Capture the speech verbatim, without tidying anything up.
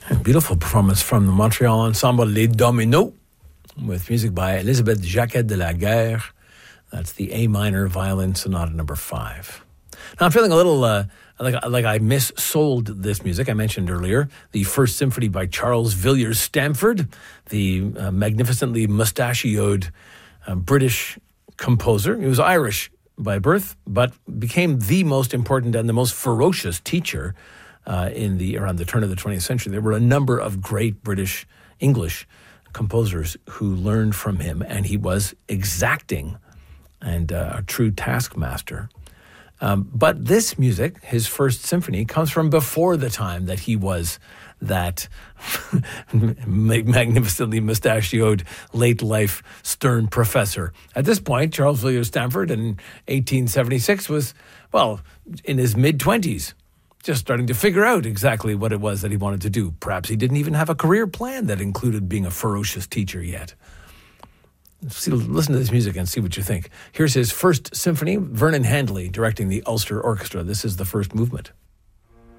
Beautiful performance from the Montreal ensemble Les Dominos with music by Elisabeth Jacquet de la Guerre. That's the A minor violin sonata number five. Now I'm feeling a little uh, like like I missold this music. I mentioned earlier the First Symphony by Charles Villiers Stanford, the uh, magnificently mustachioed uh, British composer. He was Irish by birth, but became the most important and the most ferocious teacher uh, in the around the turn of the twentieth century. There were a number of great British English composers who learned from him, and he was exacting and uh, a true taskmaster. Um, but this music, his First Symphony, comes from before the time that he was that magnificently mustachioed, late-life, stern professor. At this point, Charles Villiers Stanford in eighteen seventy-six was, well, in his mid-twenties, just starting to figure out exactly what it was that he wanted to do. Perhaps he didn't even have a career plan that included being a ferocious teacher yet. See, listen to this music and see what you think. Here's his First Symphony, Vernon Handley directing the Ulster Orchestra. This is the first movement.